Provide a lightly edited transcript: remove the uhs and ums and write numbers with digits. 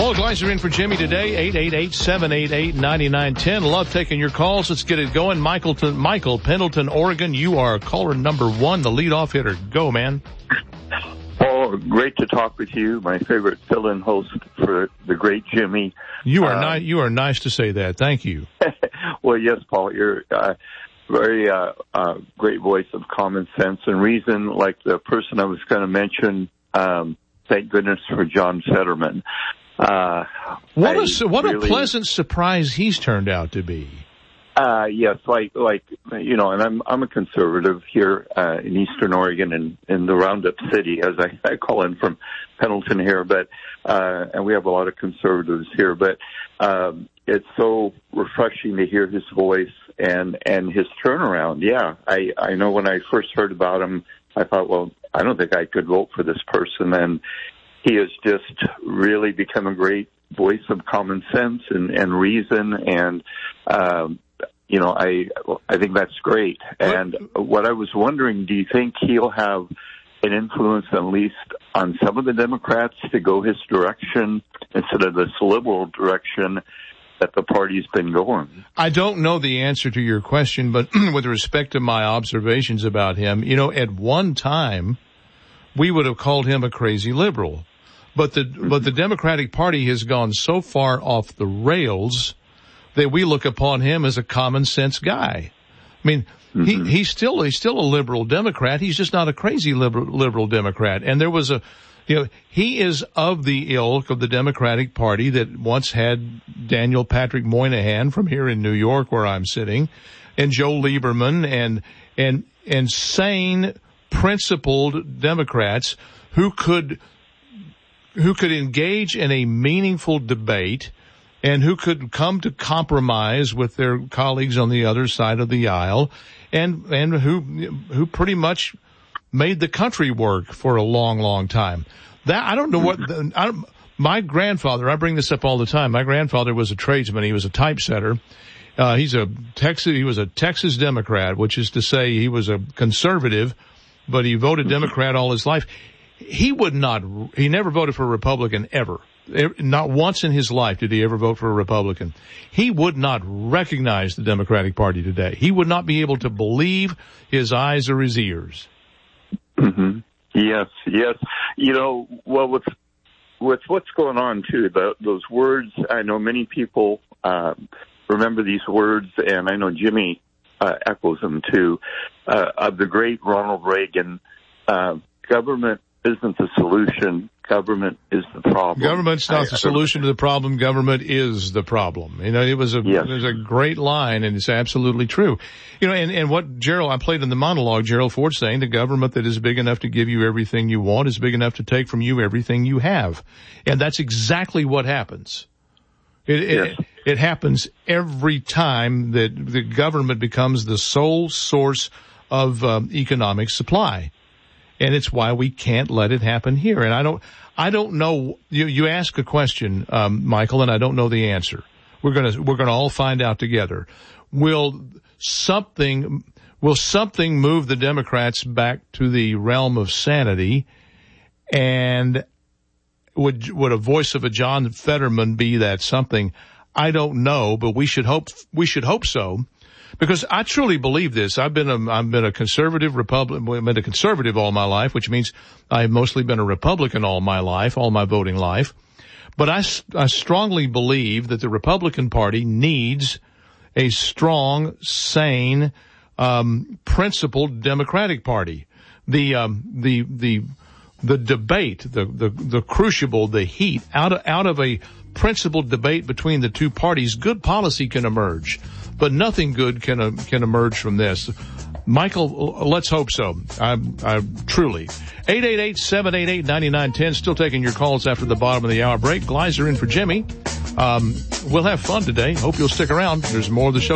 Paul Gleiser in for Jimmy today, 888-788-9910. Love taking your calls. Let's get it going. Michael, Pendleton, Oregon. You are caller number one, the leadoff hitter. Go, man. Paul, great to talk with you. My favorite fill-in host for the great Jimmy. You are nice to say that. Thank you. Well, yes, Paul, you're very great voice of common sense and reason, like the person I was going to mention. Thank goodness for John Fetterman. What a pleasant surprise he's turned out to be. Yes, like you know, and I'm a conservative here in Eastern Oregon and in the Roundup City, as I call him, from Pendleton here. But and we have a lot of conservatives here. But it's so refreshing to hear his voice and his turnaround. Yeah, I know when I first heard about him, I thought, well, I don't think I could vote for this person, and he has just really become a great voice of common sense and reason, and you know, I think that's great. And what I was wondering, do you think he'll have an influence at least on some of the Democrats to go his direction instead of this liberal direction that the party's been going? I don't know the answer to your question, but with respect to my observations about him, you know, at one time we would have called him a crazy liberal. But the Democratic Party has gone so far off the rails that we look upon him as a common sense guy. I mean, he's still a liberal Democrat. He's just not a crazy liberal Democrat. And there was he is of the ilk of the Democratic Party that once had Daniel Patrick Moynihan from here in New York, where I'm sitting, and Joe Lieberman and sane, principled Democrats who could engage in a meaningful debate and who could come to compromise with their colleagues on the other side of the aisle and who pretty much made the country work for a long, long time. That, I don't know what, my grandfather, I bring this up all the time. My grandfather was a tradesman. He was a typesetter. He was a Texas Democrat, which is to say he was a conservative, but he voted Democrat all his life. He never voted for a Republican ever. Not once in his life did he ever vote for a Republican. He would not recognize the Democratic Party today. He would not be able to believe his eyes or his ears. Mm-hmm. Yes. You know, well, with what's going on too, those words, I know many people remember these words, and I know Jimmy echoes them too, of the great Ronald Reagan, government isn't the solution. Government is the problem. Government's not the solution to the problem. Government is the problem. You know, it was a great line, and it's absolutely true. You know, and what I played in the monologue, Gerald Ford saying, the government that is big enough to give you everything you want is big enough to take from you everything you have. And that's exactly what happens. It happens every time that the government becomes the sole source of economic supply. And it's why we can't let it happen here. And I don't know. You ask a question, Michael, and I don't know the answer. We're gonna all find out together. Will something move the Democrats back to the realm of sanity? And would a voice of a John Fetterman be that something? I don't know, but we should hope so. Because I truly believe this. I've been a conservative Republican. I've been a conservative all my life, which means I've mostly been a Republican all my life, all my voting life. But I strongly believe that the Republican Party needs a strong, sane, principled Democratic Party. The debate, the crucible, the heat out of a principled debate between the two parties, good policy can emerge. But nothing good can emerge from this. Michael, let's hope so. I truly. 888-788-9910. Still taking your calls after the bottom of the hour break. Gleiser in for Jimmy. We'll have fun today. Hope you'll stick around. There's more of the show.